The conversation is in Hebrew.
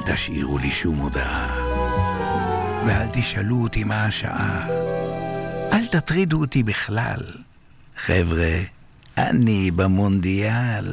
תשאירו לי שום הודעה. ואל תשאלו אותי מה השעה. אל תטרידו אותי בכלל. חבר'ה, אני במונדיאל.